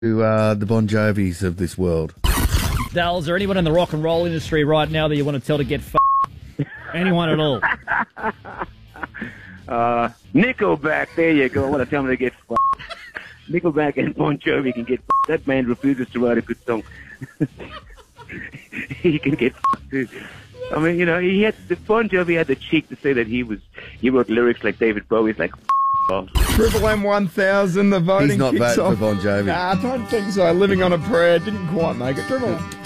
the Bon Jovis of this world. Dal, is there anyone in the rock and roll industry right now that you want to tell to get anyone at all? Nickelback, there you go. I want to tell him to get Nickelback and Bon Jovi can get That man refuses to write a good song. He can get too. I mean, you know, Bon Jovi had the cheek to say that he wrote lyrics like David Bowie's, like off. Triple M 1000, the voting He's not kicks voting off. for Bon Jovi. Nah, I don't think so. Living on a Prayer didn't quite make it. Triple M.